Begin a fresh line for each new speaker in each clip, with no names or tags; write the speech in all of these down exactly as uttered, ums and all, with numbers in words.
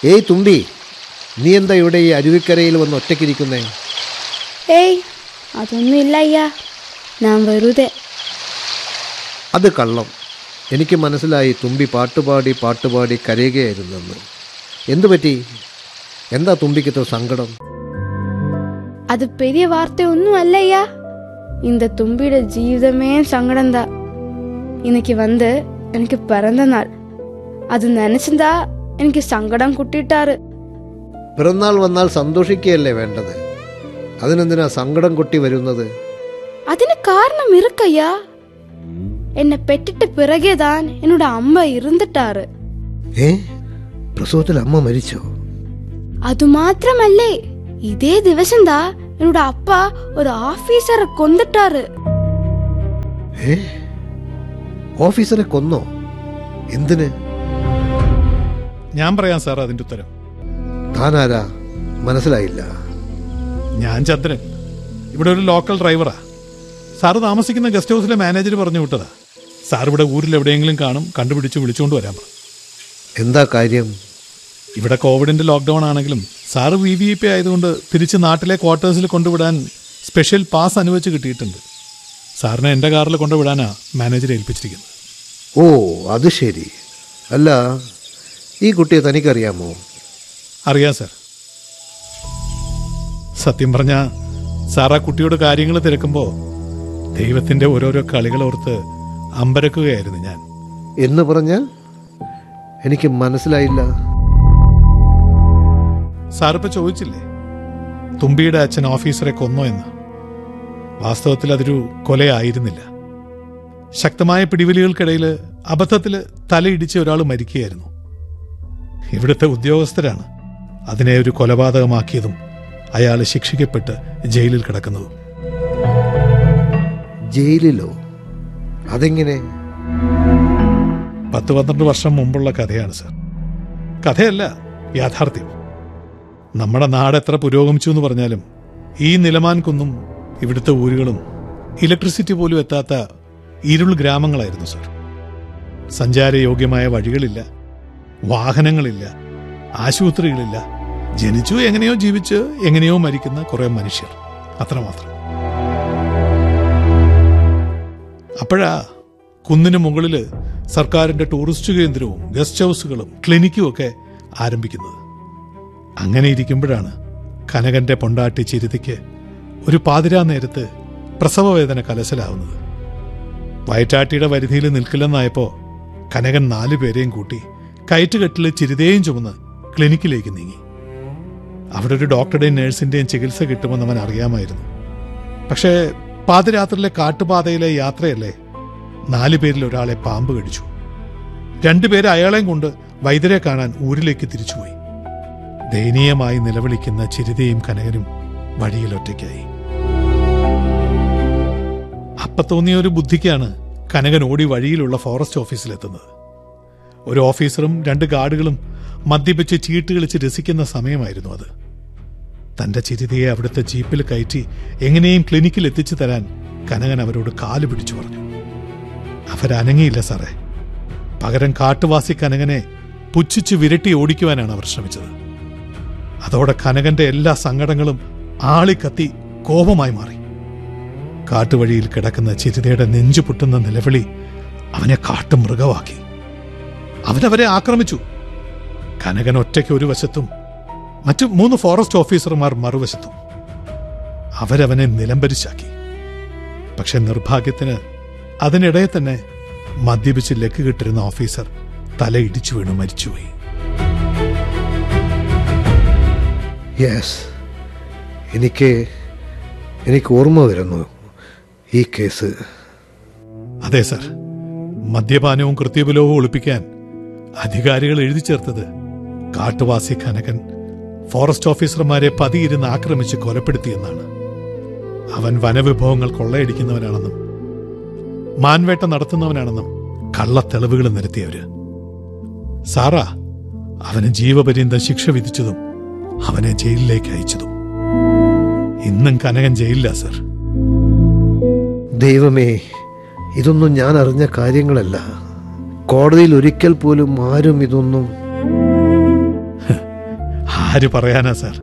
ഏയ് തുമ്പി, നീ എന്താ ഇവിടെ ഈ അരുവിക്കരയിൽ വന്ന് ഒറ്റയ്ക്കിരിക്കുന്നേ?
ഏയ് അതൊന്നുമില്ല അയ്യാ, ഞാൻ വെറുതെ.
അത് കള്ളം. എനിക്ക് മനസ്സിലായി തുമ്പി പാട്ടുപാടി പാട്ടുപാടി കരയുകയായിരുന്നെന്ന്. എന്തു പറ്റി? എന്താ തുമ്പിക്ക് ഇത്ര സങ്കടം?
அது பெரிய வார்த்தை ஒன்றும் அல்லையா. இந்த தும்பியோட ஜீவிதமே சங்கடம் தான். இன்னைக்கு வந்து எனக்கு பிறந்த நாள். அது நினைச்சிருந்தா എനിക്ക് സങ്കടം കുട്ടിയിട്ടാറ്.
പിറന്നാൾ വന്നാൽ സന്തോഷിക്കുകയല്ലേ വേണ്ടത്? അതിനെന്തിനാ സങ്കടം കുട്ടി വരുന്നത്?
അതിന് കാരണം ഇറുക്കയ്യാ. എന്നെ പെറ്റിട്ട് പിറകെതാൻ എന്നോട് അമ്മ ഇരുന്നിട്ടാറ്.
ഏ, പ്രസവത്തിൽ അമ്മ മരിച്ചോ?
അതുമാത്രമല്ലേ, ഇതേ ദിവസം താ എന്നോട് അപ്പ ഒരു ഓഫീസറെ കൊന്നിട്ടാറ്.
ഏ, ഓഫീസറെ കൊന്നോ? എന്തിന്?
ഞാൻ പറയാം സാർ അതിന്റെ ഉത്തരം.
താനാരാ? മനസ്സിലായില്ല.
ഞാൻ ചന്ദ്രൻ, ഇവിടെ ഒരു ലോക്കൽ ഡ്രൈവറാ. സാറ് താമസിക്കുന്ന ഗസ്റ്റ് ഹൗസിലെ മാനേജർ പറഞ്ഞു വിട്ടതാ. സാർ ഇവിടെ ഊരിൽ എവിടെയെങ്കിലും കാണും, കണ്ടുപിടിച്ച് വിളിച്ചുകൊണ്ട് വരാൻ പറഞ്ഞു.
എന്താ കാര്യം?
ഇവിടെ കോവിഡിന്റെ ലോക്ക്ഡൌൺ ആണെങ്കിലും sir V V I P ആയതുകൊണ്ട് തിരിച്ച് നാട്ടിലെ ക്വാർട്ടേഴ്സിൽ കൊണ്ടുവിടാൻ സ്പെഷ്യൽ പാസ് അനുവദിച്ച് കിട്ടിയിട്ടുണ്ട്. സാറിനെ എൻ്റെ കാറിൽ കൊണ്ടുവിടാനാ മാനേജറെ ഏൽപ്പിച്ചിരിക്കുന്നത്.
ഓ, അത് ശരി. അല്ല, ഈ കുട്ടിയെ തനിക്കറിയാമോ?
അറിയാം സാർ. സത്യം പറഞ്ഞ സാർ, ആ കുട്ടിയോട് കാര്യങ്ങൾ തിരക്കുമ്പോൾ ദൈവത്തിന്റെ ഓരോരോ കളികളോർത്ത് അമ്പരക്കുകയായിരുന്നു ഞാൻ.
എന്ന് പറഞ്ഞാൽ എനിക്ക് മനസ്സിലായില്ല.
സാറിപ്പോ ചോദിച്ചില്ലേ തുമ്പിയുടെ അച്ഛൻ ഓഫീസറെ കൊന്നോ എന്ന്? വാസ്തവത്തിൽ അതൊരു കൊലയായിരുന്നില്ല. ശക്തമായ പിടിവലികൾക്കിടയിൽ അബദ്ധത്തിൽ തലയിടിച്ച് ഒരാൾ മരിക്കുകയായിരുന്നു. ഇവിടുത്തെ ഉദ്യോഗസ്ഥരാണ് അതിനെ ഒരു കൊലപാതകമാക്കിയതും അയാൾ ശിക്ഷിക്കപ്പെട്ട് ജയിലിൽ കിടക്കുന്നതും.
ജയിലിലോ? അതെങ്ങനെ?
പത്ത് പന്ത്രണ്ട് വർഷം മുമ്പുള്ള കഥയാണ് സാർ. കഥയല്ല, യാഥാർത്ഥ്യം. നമ്മുടെ നാട് എത്ര പുരോഗമിച്ചു എന്ന് പറഞ്ഞാലും ഈ നിലമാൻ കുന്നും ഇവിടുത്തെ ഊരുകളും ഇലക്ട്രിസിറ്റി പോലും എത്താത്ത ഇരുൾ ഗ്രാമങ്ങളായിരുന്നു സാർ. സഞ്ചാരയോഗ്യമായ വഴികളില്ല, വാഹനങ്ങളില്ല, ആശുപത്രികളില്ല. ജനിച്ചു എങ്ങനെയോ ജീവിച്ച് എങ്ങനെയോ മരിക്കുന്ന കുറെ മനുഷ്യർ, അത്രമാത്രം. അപ്പോഴാ കുന്നിന് മുകളിൽ സർക്കാരിന്റെ ടൂറിസ്റ്റ് കേന്ദ്രവും ഗസ്റ്റ് ഹൗസുകളും ക്ലിനിക്കും ഒക്കെ ആരംഭിക്കുന്നത്. അങ്ങനെ ഇരിക്കുമ്പോഴാണ് കനകന്റെ പൊണ്ടാട്ടി ചിരുതിക്ക് ഒരു പാതിരാ നേരത്ത് പ്രസവവേദന കലശലാവുന്നത്. വയറ്റാട്ടിയുടെ പരിധിയിൽ നിൽക്കില്ലെന്നായപ്പോ കനകൻ നാലു പേരെയും കൂട്ടി കയറ്റുകെട്ടിൽ ചിരുതയും ചുമന്ന് ക്ലിനിക്കിലേക്ക് നീങ്ങി. അവിടെ ഒരു ഡോക്ടറുടെയും നഴ്സിന്റെയും ചികിത്സ കിട്ടുമെന്ന് അവൻ അറിയാമായിരുന്നു. പക്ഷേ പാതിരാത്രിയിലെ കാട്ടുപാതയിലെ യാത്രയല്ലേ, നാലു പേരിൽ ഒരാളെ പാമ്പ് കടിച്ചു. രണ്ടുപേരെ അയാളെയും കൊണ്ട് വൈദ്യരെ കാണാൻ ഊരിലേക്ക് തിരിച്ചുപോയി. ദയനീയമായി നിലവിളിക്കുന്ന ചിരുതയും കനകനും വഴിയിൽ ഒറ്റയ്ക്കായി. അപ്പ തോന്നിയ ഒരു ബുദ്ധിക്കാണ് കനകൻ ഓടി വഴിയിലുള്ള ഫോറസ്റ്റ് ഓഫീസിലെത്തുന്നത്. ഒരു ഓഫീസറും രണ്ട് ഗാർഡുകളും മദ്യപിച്ച് ചീട്ട് കളിച്ച് രസിക്കുന്ന സമയമായിരുന്നു അത്. തന്റെ ചിരുതയെ അവിടുത്തെ ജീപ്പിൽ കയറ്റി എങ്ങനെയും ക്ലിനിക്കിൽ എത്തിച്ചു തരാൻ കനകൻ അവരോട് കാല് പിടിച്ചു പറഞ്ഞു. അവരനങ്ങിയില്ല സാറേ. പകരം കാട്ടുവാസി കനകനെ പുച്ഛിച്ച് വിരട്ടി ഓടിക്കുവാനാണ് അവർ ശ്രമിച്ചത്. അതോടെ കനകന്റെ എല്ലാ സങ്കടങ്ങളും ആളിക്കത്തി കോപമായി മാറി. കാട്ടുവഴിയിൽ കിടക്കുന്ന ചിരുതയുടെ നെഞ്ചു പൊട്ടുന്ന നിലവിളി അവനെ കാട്ടുമൃഗമാക്കി. അവനവരെ ആക്രമിച്ചു. കനകൻ ഒറ്റയ്ക്ക് ഒരു വശത്തും മറ്റു മൂന്ന് ഫോറസ്റ്റ് ഓഫീസർമാർ മറുവശത്തും. അവരവനെ നിലംപരിശാക്കി. പക്ഷെ നിർഭാഗ്യത്തിന് അതിനിടെ തന്നെ മദ്യപിച്ച് ലക്ക് കിട്ടിരുന്ന ഓഫീസർ തലയിടിച്ചു വീണു മരിച്ചുപോയി.
യെസ്, എനിക്ക് എനിക്ക് ഓർമ്മ വരുന്നു ഈ കേസ്.
അതെ സർ, മദ്യപാനവും കൃത്യബലവും ഒളിപ്പിക്കാൻ അധികാരികൾ എഴുതി ചേർത്തത് കാട്ടുവാസി കനകൻ ഫോറസ്റ്റ് ഓഫീസർമാരെ പതിയിരുന്ന് ആക്രമിച്ച് കൊലപ്പെടുത്തിയെന്നാണ്. അവൻ വനവിഭവങ്ങൾ കൊള്ളയടിക്കുന്നവനാണെന്നും മാൻവേട്ട നടത്തുന്നവനാണെന്നും കള്ളത്തെളിവുകൾ നിരത്തിയവര്. സാറാ അവന് ജീവപര്യന്തം ശിക്ഷ വിധിച്ചതും അവനെ ജയിലിലേക്ക് അയച്ചതും. ഇന്നും കനകൻ ജയിലില്ല സർ.
ദൈവമേ, ഇതൊന്നും ഞാൻ അറിഞ്ഞ കാര്യങ്ങളല്ല. കോടതിയിൽ ഒരിക്കൽ പോലും ആരും ഇതൊന്നും.
ആര് പറയാനാ സാർ?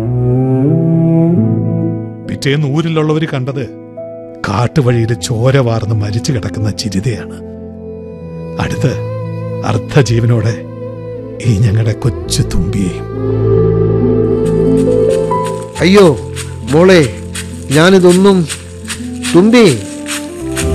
പിറ്റേന്ന് ഊരിലുള്ളവർ കണ്ടത് കാട്ടുവഴിയിൽ ചോര വാർന്ന് മരിച്ചു കിടക്കുന്ന ചിരിതയാണ്. അടുത്ത് അർദ്ധജീവനോടെ ഈ ഞങ്ങളുടെ കൊച്ചു തുമ്പിയെയും.
അയ്യോ മോളെ, ഞാനിതൊന്നും. തുമ്പി,